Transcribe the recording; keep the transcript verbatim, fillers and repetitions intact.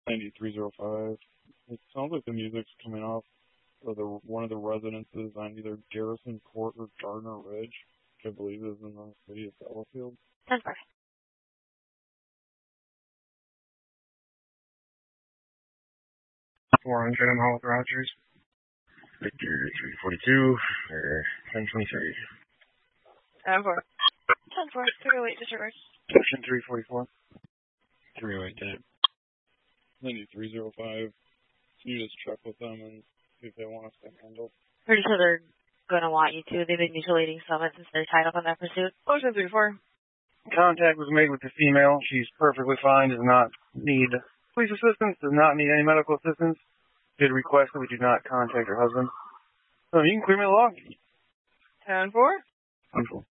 ninety-three oh five. It sounds like the music's coming off of the, one of the residences on either Garrison Court or Gardner Ridge, which I believe is in the city of Delafield. ten four. four hundred, I'm home with Rogers. Victor three forty-two, or ten twenty-three. ten four. ten four, three oh eight, disregard. Section three forty-four. three oh eight, ten. ninety-three oh five. Can you just check with them and see if they want us to handle? Pretty sure they're going to want you to. They've been mutilating someone since they're tied up on that pursuit. Ocean three four. Contact was made with the female. She's perfectly fine, does not need police assistance, does not need any medical assistance. Did request that we do not contact her husband. So you can clear me the log. ten four. Wonderful.